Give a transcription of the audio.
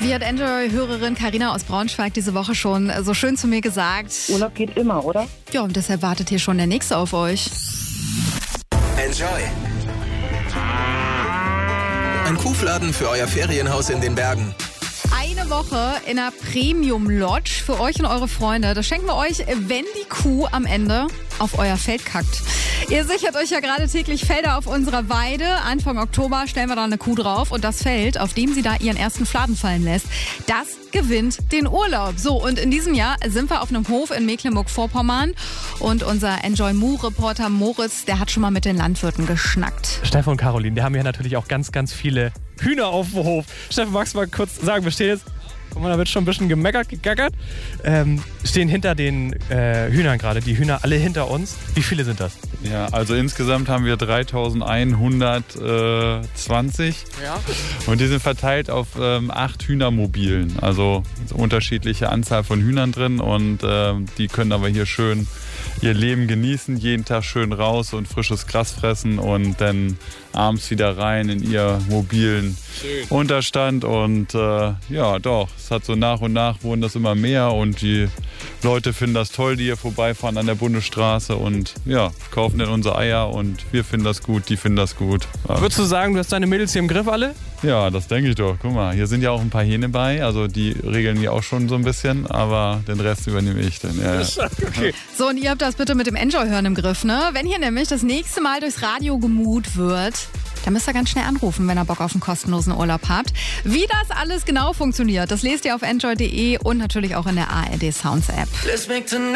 Wie hat Enjoy-Hörerin Carina aus Braunschweig diese Woche schon so schön zu mir gesagt? Urlaub geht immer, oder? Ja, und deshalb wartet hier schon der nächste auf euch. Enjoy. Ein Kuhfladen für euer Ferienhaus in den Bergen. Eine Woche in einer Premium-Lodge für euch und eure Freunde. Das schenken wir euch, wenn die Kuh am Ende auf euer Feld kackt. Ihr sichert euch ja gerade täglich Felder auf unserer Weide. Anfang Oktober stellen wir da eine Kuh drauf und das Feld, auf dem sie da ihren ersten Fladen fallen lässt, das gewinnt den Urlaub. So, und in diesem Jahr sind wir auf einem Hof in Mecklenburg-Vorpommern und unser Enjoy-Moo-Reporter Moritz, der hat schon mal mit den Landwirten geschnackt. Steffen und Caroline, die haben ja natürlich auch ganz, ganz viele Hühner auf dem Hof. Steffen, magst du mal kurz sagen, wir stehen jetzt, guck mal, da wird schon ein bisschen gemeckert, gegackert, stehen hinter den Hühnern gerade, die Hühner alle hinter uns. Wie viele sind das? Ja, also insgesamt haben wir 3120 und die sind verteilt auf 8 Hühnermobilen, also unterschiedliche Anzahl von Hühnern drin und die können aber hier schön ihr Leben genießen, jeden Tag schön raus und frisches Gras fressen und dann abends wieder rein in ihr mobilen Unterstand und ja doch, es hat so nach und nach wurden das immer mehr und die Leute finden das toll, die hier vorbeifahren an der Bundesstraße und ja, kaufen dann unsere Eier und wir finden das gut, die finden das gut. Ja. Würdest du sagen, du hast deine Mädels hier im Griff alle? Ja, das denke ich doch. Guck mal, hier sind ja auch ein paar Hähne bei, also die regeln die auch schon so ein bisschen, aber den Rest übernehme ich dann. Ja. Okay. So, und ihr habt das bitte mit dem Enjoy-Hören im Griff, ne? Wenn hier nämlich das nächste Mal durchs Radio gemut wird, dann müsst ihr ganz schnell anrufen, wenn ihr Bock auf einen kostenlosen Urlaub habt. Wie das alles genau funktioniert, das lest ihr auf enjoy.de und natürlich auch in der ARD Sounds App.